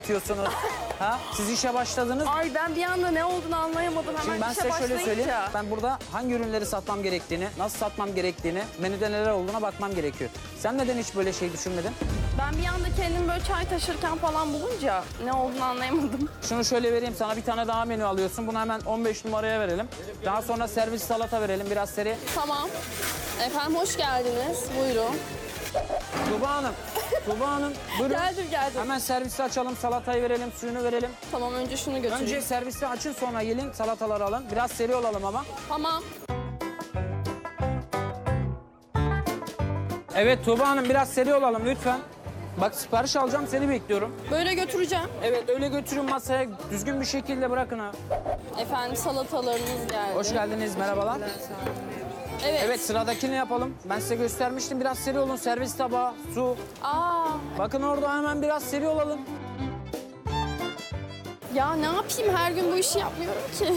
diyorsunuz? Ha? Siz işe başladınız. Ay ben bir anda ne olduğunu anlayamadım. Hemen Şimdi ben işe size şöyle söyleyeyim. başlayınca. Ben burada hangi ürünleri satmam gerektiğini, nasıl satmam gerektiğini, menüde neler olduğuna bakmam gerekiyor. Sen neden hiç böyle şey düşünmedin? Ben bir anda kendimi böyle çay taşırken falan bulunca ne olduğunu anlayamadım. Şunu şöyle vereyim sana, bir tane daha menü alıyorsun. Bunu hemen 15 numaraya verelim. Daha sonra servis salata verelim, biraz seri. Tamam. Efendim hoş geldiniz. Buyurun. Tuğba Hanım, buyurun. Geldim. Hemen servisi açalım, salatayı verelim, suyunu verelim. Tamam önce şunu götüreyim. Önce servisi açın, sonra gelin salataları alın. Biraz seri olalım ama. Tamam. Evet Tuğba Hanım, biraz seri olalım lütfen. Bak sipariş alacağım, seni bekliyorum. Böyle götüreceğim. Evet, öyle götürün masaya, düzgün bir şekilde bırakın ha. Efendim salatalarınız geldi. Hoş geldiniz, merhabalar. Evet. Evet, sıradakini yapalım. Ben size göstermiştim, biraz seri olun. Servis tabağı, su. Aa, Bakın orada hemen biraz seri olalım. ya ne yapayım her gün bu işi yapmıyorum ki.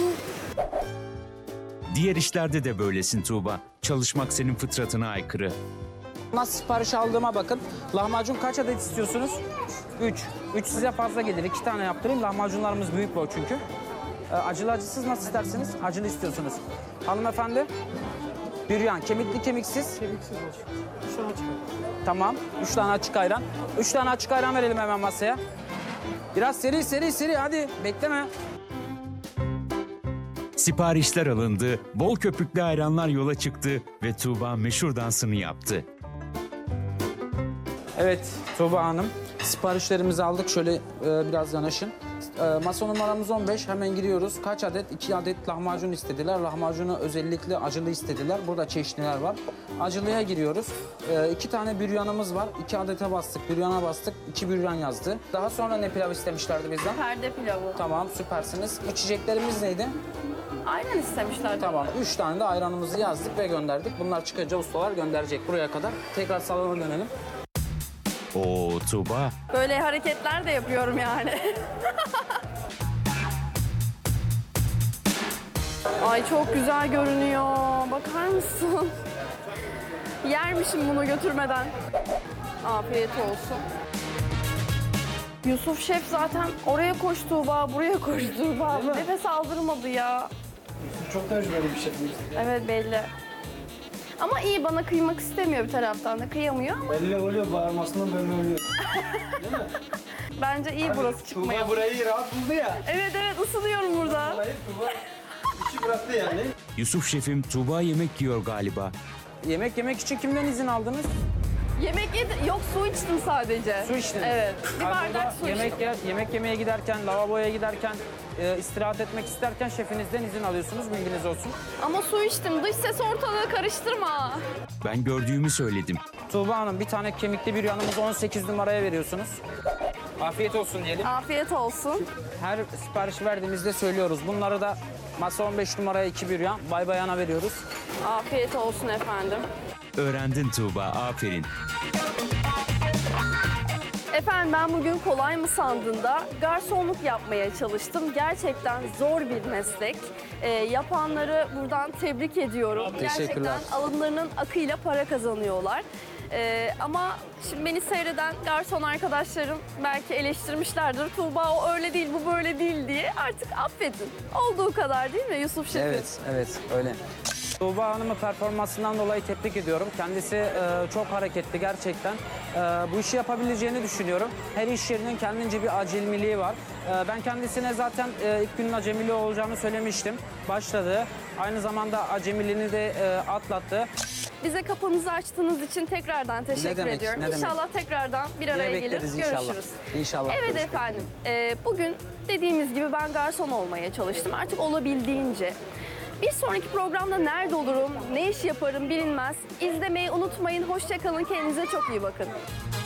Diğer işlerde de böylesin Tuğba. Çalışmak senin fıtratına aykırı. Nasıl sipariş aldığıma bakın. Lahmacun kaç adet istiyorsunuz? 3. 3 size fazla gelir. 2 tane yaptırayım. Lahmacunlarımız büyük boy çünkü. Acılı acısız nasıl istersiniz? Acılı istiyorsunuz. Hanımefendi? Büryan. Kemikli kemiksiz? Kemiksiz olsun. 3 tane açık. Tamam. 3 tane açık ayran. 3 tane açık ayran verelim hemen masaya. Biraz seri hadi. Bekleme. Siparişler alındı, bol köpüklü ayranlar yola çıktı ve Tuğba meşhur dansını yaptı. Evet Tuğba Hanım. Siparişlerimizi aldık. Şöyle biraz yanaşın. Masa numaramız 15. Hemen giriyoruz. Kaç adet? 2 adet lahmacun istediler. Lahmacunu özellikle acılı istediler. Burada çeşitliler var. Acılıya giriyoruz. 2 tane büryanımız var. 2 adete bastık. Büryana bastık. 2 büryan yazdı. Daha sonra ne pilav istemişlerdi bizden? Perde pilavı. Tamam, süpersiniz. İçeceklerimiz neydi? Aynen istemişler. Tamam, 3 tane de ayranımızı yazdık ve gönderdik. Bunlar çıkınca ustalar gönderecek buraya kadar. Tekrar salona dönelim. Oo Tuğba, Böyle hareketler de yapıyorum yani. Ay çok güzel görünüyor. Bakar mısın? Yermişim bunu götürmeden. Afiyet olsun. Yusuf Şef zaten oraya koş Tuğba, buraya koş Tuğba. Nefes aldırmadı ya. Çok tecrübeli bir şefimiz. Evet belli. Ama iyi bana kıymak istemiyor bir taraftan da kıyamıyor ama Belli oluyor, bağırmasından belli oluyor. bence iyi burası çıkmaya. Tuğba burayı rahat buldu ya. Evet ısınıyorum burada. Vallahi Tuğba işi bıraktı yani. Yusuf şefim Tuğba yemek yiyor galiba. Yemek yemek için kimden izin aldınız? Yemek yedim. Yok su içtim sadece. Su içtiniz. Evet. Bir Abi bardak burada su içtim. yemek yemeye giderken, lavaboya giderken, istirahat etmek isterken şefinizden izin alıyorsunuz, bilginiz olsun. Ama su içtim. Dış ses ortalığı karıştırma. Ben gördüğümü söyledim. Tuğba Hanım, bir tane kemikli bir yanımızı 18 numaraya veriyorsunuz. Afiyet olsun diyelim. Afiyet olsun. Her sipariş verdiğimizde söylüyoruz. Bunları da masa 15 numaraya 2 büryan, bay bayana veriyoruz. Afiyet olsun efendim. Öğrendin Tuğba, aferin. Efendim ben bugün kolay mı sandığında garsonluk yapmaya çalıştım. Gerçekten zor bir meslek. Yapanları buradan tebrik ediyorum. Teşekkürler. Gerçekten alınlarının akıyla para kazanıyorlar. Ama şimdi beni seyreden garson arkadaşlarım belki eleştirmişlerdir. Tuğba o öyle değil, bu böyle değil diye. Artık affedin. Olduğu kadar değil mi Yusuf Şefim? Evet, öyle. Tuğba Hanım'ı performansından dolayı tebrik ediyorum. Kendisi çok hareketli gerçekten. Bu işi yapabileceğini düşünüyorum. Her iş yerinin kendince bir acemiliği var. Ben kendisine zaten ilk günün acemiliği olacağını söylemiştim. Başladı. Aynı zamanda acemiliğini de atlattı. Bize kapınızı açtığınız için tekrardan teşekkür demek, ediyorum. ne demek. İnşallah tekrardan bir araya Yine gelir, bekleriz görüşürüz. inşallah. İnşallah. Evet Görüşmek efendim, bugün dediğimiz gibi ben garson olmaya çalıştım. Artık olabildiğince. Bir sonraki programda nerede olurum, ne iş yaparım bilinmez. İzlemeyi unutmayın. Hoşça kalın, kendinize çok iyi bakın.